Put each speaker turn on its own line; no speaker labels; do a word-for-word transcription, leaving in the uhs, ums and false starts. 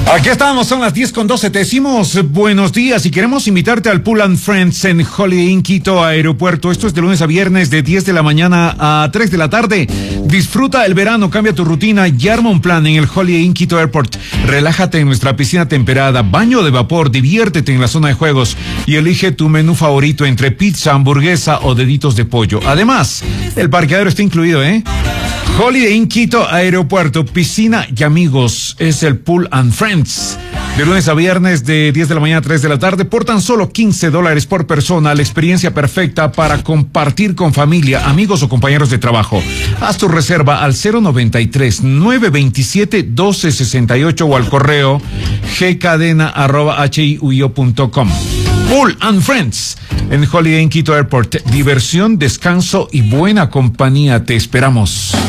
Aquí estamos, son las diez con doce. Te decimos buenos días y queremos invitarte al Pool and Friends en Holiday Inn Quito Aeropuerto. Esto es de lunes a viernes de diez de la mañana a tres de la tarde. Disfruta el verano, cambia tu rutina y arma un plan en el Holiday Inn Quito Airport. Relájate en nuestra piscina temperada, baño de vapor, diviértete en la zona de juegos y elige tu menú favorito entre pizza, hamburguesa o deditos de pollo. Además, el parqueadero está incluido, ¿eh? Holiday Inn Quito Aeropuerto, piscina y amigos, es el Pool and Friends. De lunes a viernes de diez de la mañana a tres de la tarde por tan solo quince dólares por persona, la experiencia perfecta para compartir con familia, amigos o compañeros de trabajo. Haz tu reserva al cero noventa y tres, nueve veintisiete, doce sesenta y ocho o al correo gcadena arroba hiuio punto com. Pool and Friends en Holiday Inn Quito Airport. Diversión, descanso y buena compañía. Te esperamos.